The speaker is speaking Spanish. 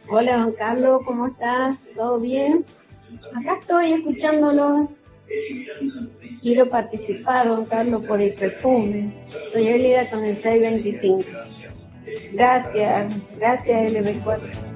Hola, don Carlos, ¿cómo estás? ¿Todo bien? Acá estoy escuchándolo. Quiero participar, don Carlos, por el perfume. Soy Elida con el 625. Gracias, LB4.